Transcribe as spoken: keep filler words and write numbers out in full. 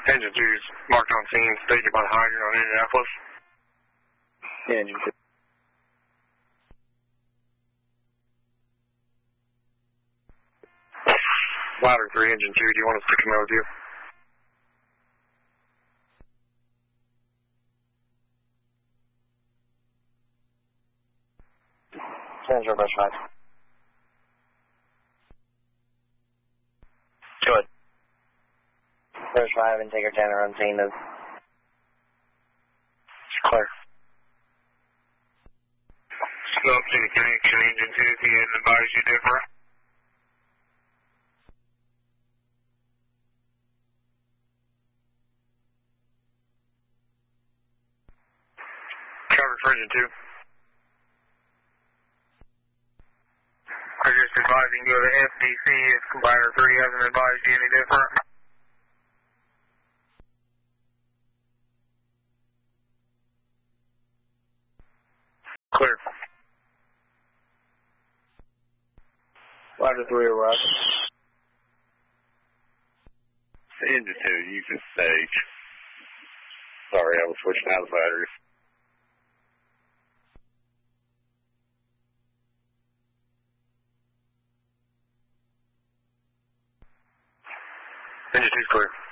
Engine two is marked on scene, stated by the hydrant on Indianapolis. Yeah, engine two. Ladder three, engine two, do you want us to come out with you? Engine brush five. Go ahead. Brush five and Taker ten are on scene. Is clear. Stop to the connection, engine two, if he hadn't advised you different. Covered for engine two. I'm just advising you to F D C if ladder three hasn't advised you any different. Clear. ladder three or what? Engine two, you can stage. Sorry, I was switching out the batteries. Engine two's clear.